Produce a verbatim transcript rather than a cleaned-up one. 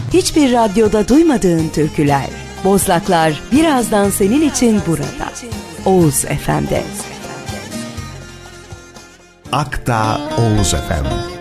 hiçbir radyoda duymadığın türküler, Bozlaklar birazdan senin için burada. Oğuz F M'de. Akdağ Oğuz F M.